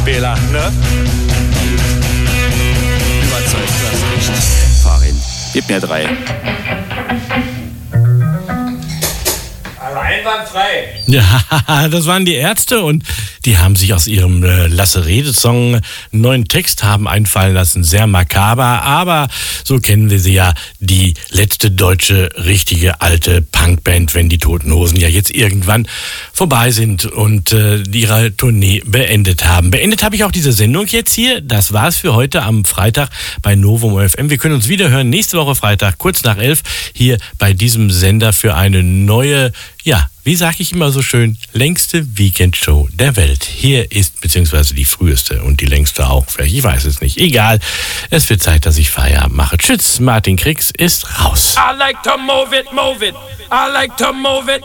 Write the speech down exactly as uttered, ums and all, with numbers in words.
Bela, ne? Überzeugt, du hast recht. Farin, gib mir drei. Einwandfrei. Ja, das waren die Ärzte und die haben sich aus ihrem äh, Lasse-Rede-Song einen neuen Text haben einfallen lassen. Sehr makaber, aber so kennen wir sie ja, die letzte deutsche, richtige, alte Punkband, wenn die Toten Hosen ja jetzt irgendwann vorbei sind und äh, ihre Tournee beendet haben. Beendet habe ich auch diese Sendung jetzt hier. Das war's für heute am Freitag bei Novum F M. Wir können uns wieder hören nächste Woche Freitag, kurz nach elf, hier bei diesem Sender für eine neue, ja, wie sage ich immer so schön, längste Weekendshow der Welt. Hier ist beziehungsweise die früheste und die längste auch. Vielleicht, ich weiß es nicht. Egal, es wird Zeit, dass ich Feierabend mache. Tschüss, Martin Kriegs ist raus. I like to move it, move it. I like to move it.